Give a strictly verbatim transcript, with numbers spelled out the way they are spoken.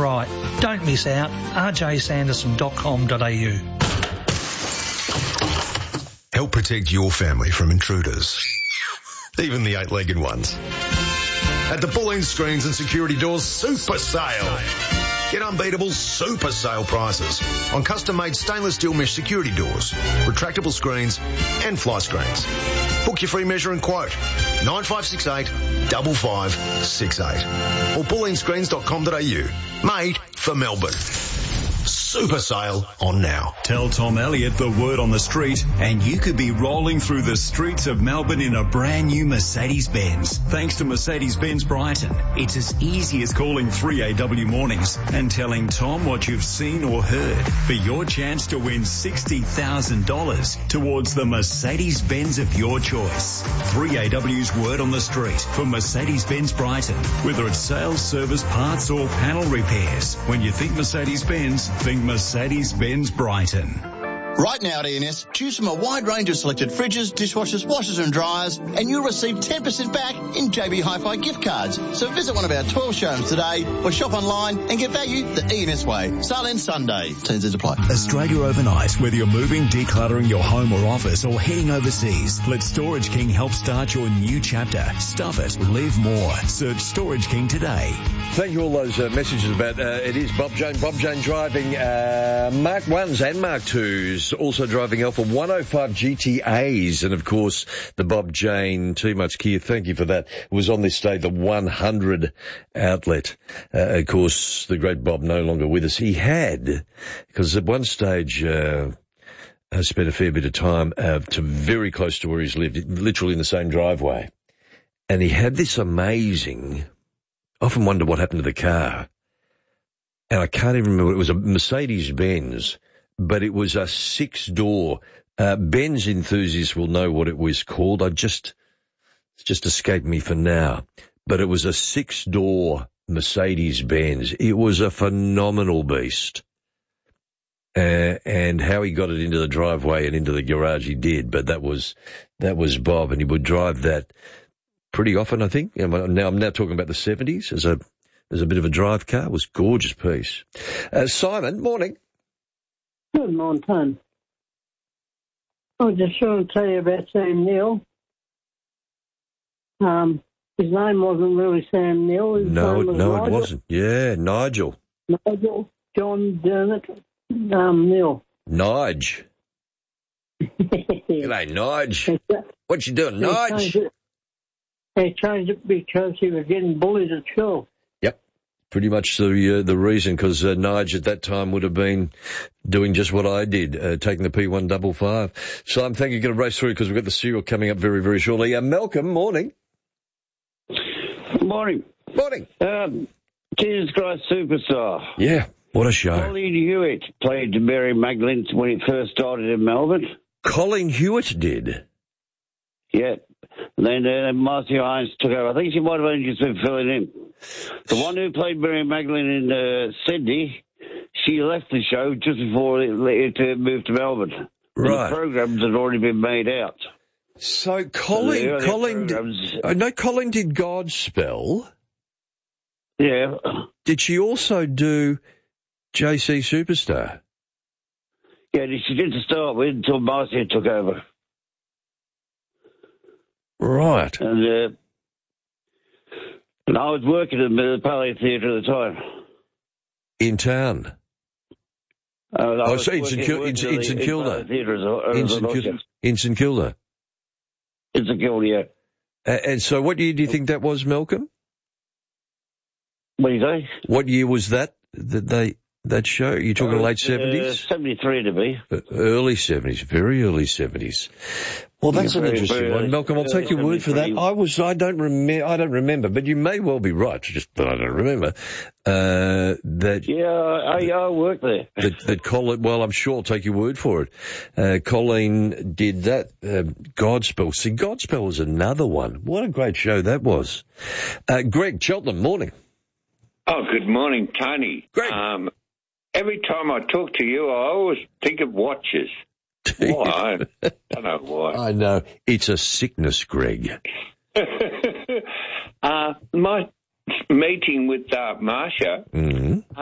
right. Don't miss out. r j sanderson dot com dot a u. Help protect your family from intruders, even the eight-legged ones. At the Bulleen Screens and Security Doors Super Sale. Get unbeatable super sale prices on custom-made stainless steel mesh security doors, retractable screens and fly screens. Book your free measure and quote nine five six eight, five five six eight or bulleen screens dot com dot a u. Made for Melbourne. Super sale on now. Tell Tom Elliott the word on the street and you could be rolling through the streets of Melbourne in a brand new Mercedes-Benz. Thanks to Mercedes-Benz Brighton, it's as easy as calling three A W Mornings and telling Tom what you've seen or heard for your chance to win sixty thousand dollars towards the Mercedes-Benz of your choice. three A W's word on the street for Mercedes-Benz Brighton. Whether it's sales, service, parts or panel repairs, when you think Mercedes-Benz, think Mercedes-Benz Brighton. Right now at E and S, choose from a wide range of selected fridges, dishwashers, washers and dryers, and you'll receive ten percent back in J B Hi-Fi gift cards. So visit one of our twelve showrooms today or shop online and get value the E and S way. Sale ends Sunday. Terms and apply. Australia overnight, whether you're moving, decluttering your home or office or heading overseas, let Storage King help start your new chapter. Stuff it. Live more. Search Storage King today. Thank you all those uh, messages about uh, it is Bob Jane. Bob Jane driving uh, Mark ones and Mark twos. Also driving Alpha one oh five G T As. And, of course, the Bob Jane Too Much Kia, thank you for that, was on this day the one hundred outlet. Uh, of course, the great Bob no longer with us. He had, because at one stage uh, I spent a fair bit of time uh, to very close to where he's lived, literally in the same driveway. And he had this amazing, I often wonder what happened to the car. And I can't even remember, it was a Mercedes-Benz. But it was a six-door. Uh, Benz enthusiasts will know what it was called. I just, it's just escaped me for now. But it was a six-door Mercedes-Benz. It was a phenomenal beast. Uh, and how he got it into the driveway and into the garage, he did. But that was, that was Bob, and he would drive that pretty often, I think. Now I'm now talking about the seventies as a, as a bit of a drive car. It was a gorgeous piece. Uh, Simon, morning. Good morning, Tom. I was just trying to tell you about Sam Neill. Um, his name wasn't really Sam Neill. His no, name was no, Nigel. it wasn't. Yeah, Nigel. Nigel John Dermot um, Neill. Nige. G'day, Nige. What you doing, Nige? He changed it because he was getting bullied at school. Pretty much the uh, the reason, because uh, Nige at that time would have been doing just what I did, uh, taking the P one fifty-five. So I'm thinking you're going to race through because we've got the serial coming up very, very shortly. Uh, Malcolm, morning. Morning. Morning. Um, Jesus Christ Superstar. Yeah, what a show. Colleen Hewitt played Mary Magdalene when it first started in Melbourne. Colleen Hewitt did? Yeah. And then uh, Marcia Hines took over. I think she might have only just been filling in. The one who played Mary Magdalene in uh, Sydney, she left the show just before it, it uh, moved to Melbourne. Right. The programs had already been made out. So Colleen, so Colleen, did, I know Colleen did Godspell. Yeah. Did she also do J C Superstar? Yeah, she did to start with until Marcia took over. Right. And, uh, and I was working at the Palais Theatre at the time. In town? Uh, oh, so in St Kilda. In St Kilda. In St Kilda. In St Kilda, yeah. Uh, and so what year do you think that was, Malcolm? What do you say? What year was that, that they... That show? You're talking uh, late seventies? Uh, seventy-three to be. Uh, early seventies, very early seventies. Well, that's yeah, an very, interesting very one, Malcolm. I'll take your word for that. I was, I don't remember, I don't remember, but you may well be right. Just that I don't remember. Uh, that yeah, I, I worked there. That, that Colleen. Well, I'm sure I'll take your word for it. Uh, Colleen did that. Uh, Godspell. See, Godspell was another one. What a great show that was. Uh, Greg Cheltenham, morning. Oh, good morning, Tony. Greg. Um, Every time I talk to you, I always think of watches. Why? I don't know why. I know. It's a sickness, Greg. uh, my meeting with uh, Marcia, mm-hmm.